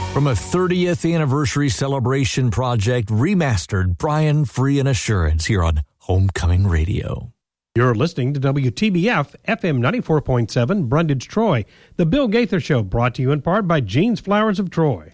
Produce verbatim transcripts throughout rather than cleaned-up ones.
From a thirtieth anniversary celebration project, remastered Brian Free and Assurance here on Homecoming Radio. You're listening to W T B F F M ninety-four point seven, Brundage, Troy. The Bill Gaither Show, brought to you in part by Jean's Flowers of Troy.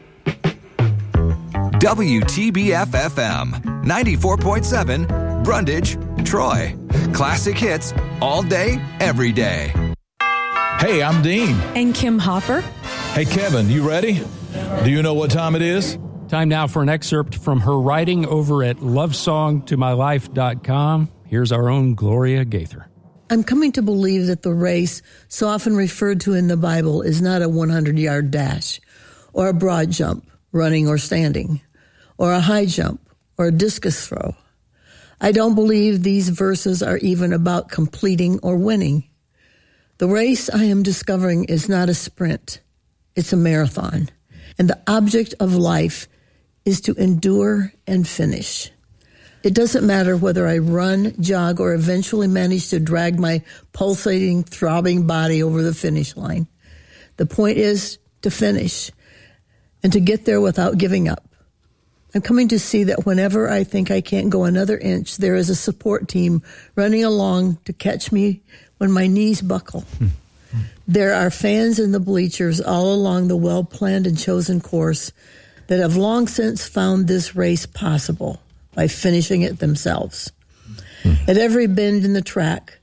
W T B F F M ninety-four point seven, Brundage, Troy. Classic hits all day, every day. Hey, I'm Dean. And Kim Hopper. Hey, Kevin, you ready? Do you know what time it is? Time now for an excerpt from her writing over at love song to my life dot com. Here's our own Gloria Gaither. I'm coming to believe that the race, so often referred to in the Bible, is not a hundred-yard dash, or a broad jump, running or standing, or a high jump, or a discus throw. I don't believe these verses are even about completing or winning. The race I am discovering is not a sprint. It's a marathon. And the object of life is to endure and finish. It doesn't matter whether I run, jog, or eventually manage to drag my pulsating, throbbing body over the finish line. The point is to finish and to get there without giving up. I'm coming to see that whenever I think I can't go another inch, there is a support team running along to catch me when my knees buckle. Hmm. There are fans in the bleachers all along the well-planned and chosen course that have long since found this race possible by finishing it themselves. Mm. At every bend in the track,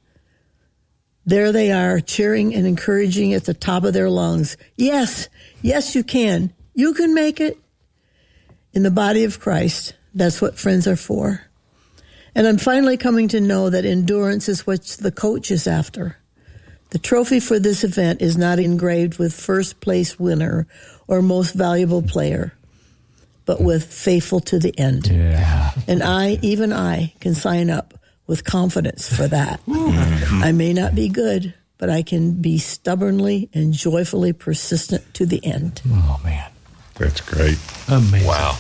there they are, cheering and encouraging at the top of their lungs. Yes, yes, you can. You can make it. In the body of Christ, that's what friends are for. And I'm finally coming to know that endurance is what the coach is after. The trophy for this event is not engraved with first place winner or most valuable player, but with faithful to the end. Yeah. And I, even I, can sign up with confidence for that. I may not be good, but I can be stubbornly and joyfully persistent to the end. Oh, man. That's great. Amazing. Wow.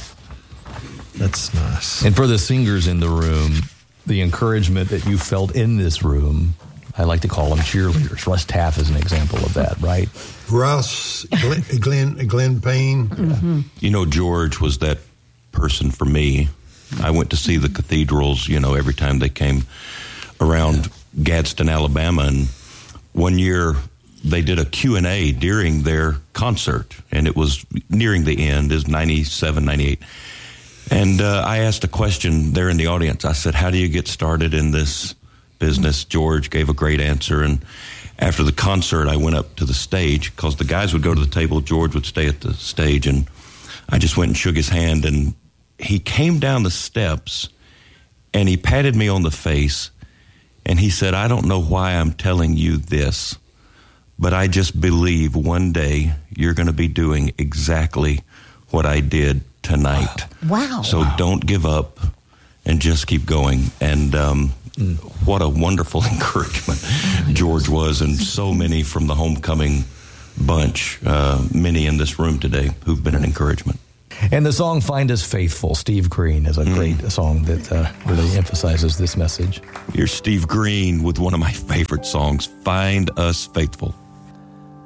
That's nice. And for the singers in the room, the encouragement that you felt in this room, I like to call them cheerleaders. Russ Taff is an example of that, right? Russ, Glenn, Glenn, Glenn Payne. Mm-hmm. You know, George was that person for me. I went to see the cathedrals, you know, every time they came around Gadsden, Alabama. And one year they did a Q and A during their concert, and it was nearing the end, is ninety-seven, ninety-eight. And uh, I asked a question there in the audience. I said, how do you get started in this business? George gave a great answer. And after the concert, I went up to the stage because the guys would go to the table. George would stay at the stage. And I just went and shook his hand. And he came down the steps and he patted me on the face. And he said, I don't know why I'm telling you this, but I just believe one day you're going to be doing exactly what I did tonight. Wow. So wow. Don't give up and just keep going. And um, mm. what a wonderful encouragement George was, and so many from the Homecoming bunch, uh, many in this room today who've been an encouragement. And the song Find Us Faithful, Steve Green, is a mm. great song that uh, really emphasizes this message. Here's Steve Green with one of my favorite songs, Find Us Faithful.